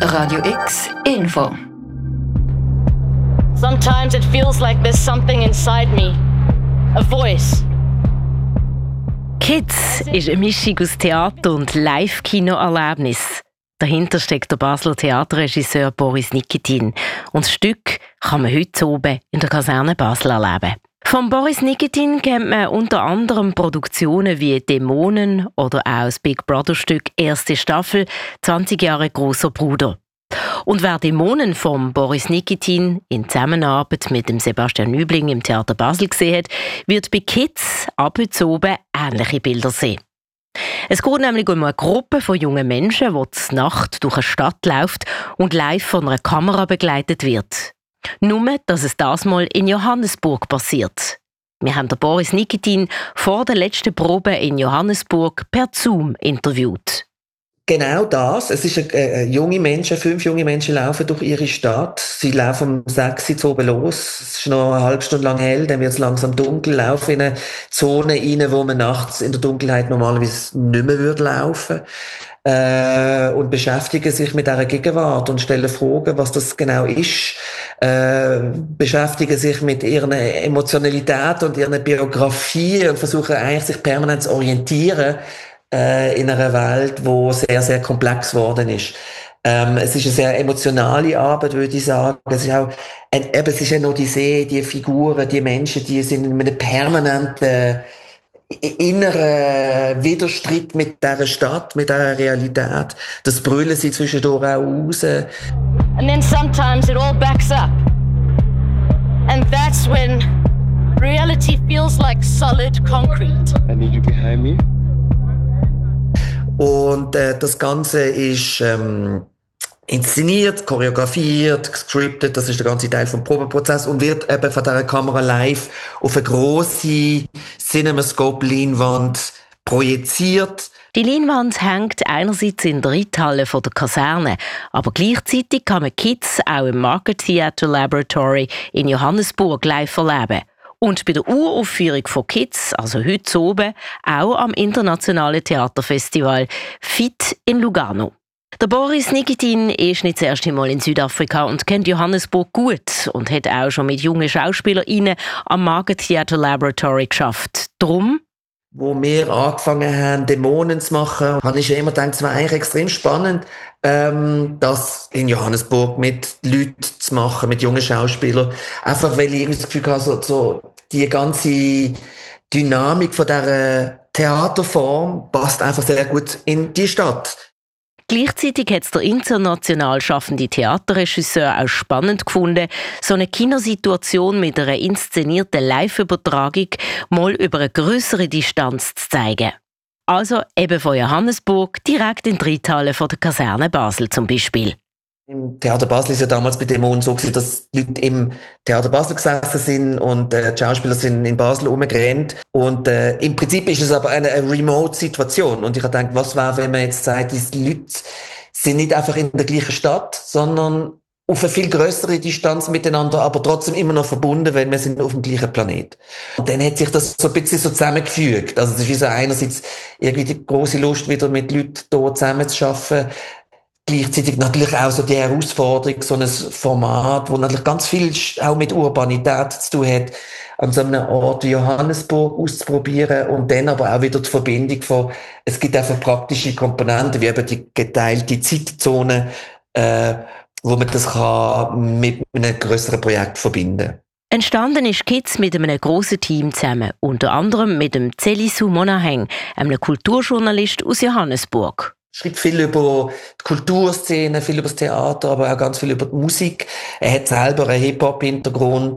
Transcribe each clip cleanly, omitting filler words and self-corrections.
Radio X Info. Sometimes it feels like there's something inside me. A voice. Kids ist eine Mischung aus Theater- und Live-Kino-Erlebnis. Dahinter steckt der Basler Theaterregisseur Boris Nikitin. Und das Stück kann man heute oben in der Kaserne Basel erleben. Von Boris Nikitin kennt man unter anderem Produktionen wie «Dämonen» oder auch das Big Brother-Stück «Erste Staffel», 20 Jahre «Grosser Bruder». Und wer «Dämonen» von Boris Nikitin in Zusammenarbeit mit dem Sebastian Nübling im Theater Basel gesehen hat, wird bei Kids ab heute oben ähnliche Bilder sehen. Es geht nämlich um eine Gruppe von jungen Menschen, die zur Nacht durch eine Stadt läuft und live von einer Kamera begleitet wird. Nur, dass es das mal in Johannesburg passiert. Wir haben den Boris Nikitin vor der letzten Probe in Johannesburg per Zoom interviewt. Genau das. Es ist junge Menschen, 5 junge Menschen laufen durch ihre Stadt. Sie laufen um 6 Uhr oben los. Es ist noch eine halbe Stunde lang hell, dann wird es langsam dunkel. Laufen in eine Zone rein, wo man nachts in der Dunkelheit normalerweise nicht mehr laufen würde. Und beschäftigen sich mit dieser Gegenwart und stellen Fragen, was das genau ist. Beschäftigen sich mit ihrer Emotionalität und ihrer Biografie und versuchen eigentlich sich permanent zu orientieren in einer Welt, die sehr, sehr komplex geworden ist. Es ist eine sehr emotionale Arbeit, würde ich sagen. Es ist auch es ist eine Odyssee, die Figuren, die Menschen, die sind in einem permanenten inneren Widerstreit mit dieser Stadt, mit dieser Realität. Das brüllen sie zwischendurch auch raus. And then sometimes it all backs up. And that's when reality feels like solid concrete. I need you behind me. Und das Ganze ist inszeniert, choreografiert, gescriptet, das ist der ganze Teil vom Probenprozess und wird eben von dieser Kamera live auf eine grosse CinemaScope-Leinwand projiziert. Die Leinwand hängt einerseits in der Reithalle der Kaserne, aber gleichzeitig kann man Kids auch im Market Theatre Laboratory in Johannesburg live erleben. Und bei der Uraufführung von Kids, also heute oben, auch am Internationalen Theaterfestival FIT in Lugano. Der Boris Nikitin ist nicht das erste Mal in Südafrika und kennt Johannesburg gut und hat auch schon mit jungen SchauspielerInnen am Market Theatre Laboratory geschafft. Drum, wo wir angefangen haben, Dämonen zu machen, habe ich immer gedacht, es war eigentlich extrem spannend, das in Johannesburg mit Leuten zu machen, mit jungen Schauspielern. Einfach, weil ich irgendwie das Gefühl hatte, so die ganze Dynamik von dieser Theaterform passt einfach sehr gut in die Stadt. Gleichzeitig hat es der international schaffende Theaterregisseur auch spannend gefunden, so eine Kinosituation mit einer inszenierten Live-Übertragung mal über eine grössere Distanz zu zeigen. Also eben von Johannesburg direkt in die Reithalle der Kaserne Basel zum Beispiel. Im Theater Basel ist ja damals bei Dämonen so gewesen, dass die Leute im Theater Basel gesessen sind und die Schauspieler sind in Basel rumgerannt. Und im Prinzip ist es aber eine Remote-Situation. Und ich habe gedacht, was wäre, wenn man jetzt sagt, die Leute sind nicht einfach in der gleichen Stadt, sondern auf eine viel größere Distanz miteinander, aber trotzdem immer noch verbunden, weil wir sind auf dem gleichen Planet. Und dann hat sich das so ein bisschen so zusammengefügt. Also es ist wie so einerseits irgendwie die grosse Lust, wieder mit Leuten hier zusammen zu arbeiten. Gleichzeitig natürlich auch so die Herausforderung, so ein Format, wo natürlich ganz viel auch mit Urbanität zu tun hat, an so einem Ort wie Johannesburg auszuprobieren und dann aber auch wieder die Verbindung von, es gibt einfach praktische Komponenten, wie eben die geteilte Zeitzone, wo man das kann mit einem grösseren Projekt verbinden kann. Entstanden ist Kids mit einem grossen Team zusammen, unter anderem mit dem Celisu Monaheng, einem Kulturjournalist aus Johannesburg. Schreibt viel über die Kulturszene, viel über das Theater, aber auch ganz viel über die Musik. Er hat selber einen Hip-Hop-Hintergrund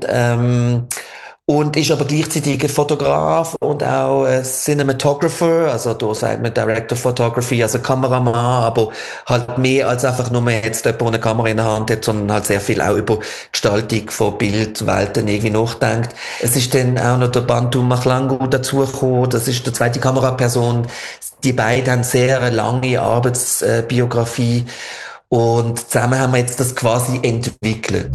und ist aber gleichzeitig ein Fotograf und auch ein Cinematographer, also da sagt man Director Photography, also Kameramann, aber halt mehr als einfach nur jetzt jemand, der eine Kamera in der Hand hat, sondern halt sehr viel auch über Gestaltung von Bildwelten irgendwie nachdenkt. Es ist dann auch noch der Bantu Mahlangu dazugekommen, das ist die zweite Kameraperson. Die beiden haben sehr eine lange Arbeitsbiografie und zusammen haben wir jetzt das quasi entwickelt.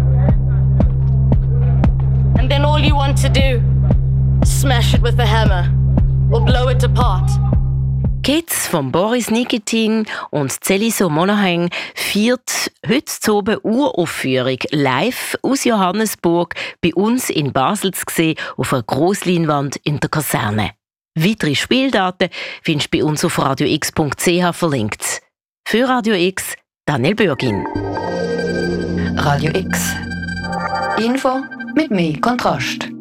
And then all you want to do is smash it with a hammer or blow it apart. Kids von Boris Nikitin und Celiso Monaghan feiert heute Abend Uraufführung live aus Johannesburg bei uns in Basel zu sehen auf einer Grossleinwand in der Kaserne. Weitere Spieldaten findest du bei uns auf radiox.ch verlinkt. Für Radio X, Daniel Bürgin. Radio X. Info mit mehr Kontrast.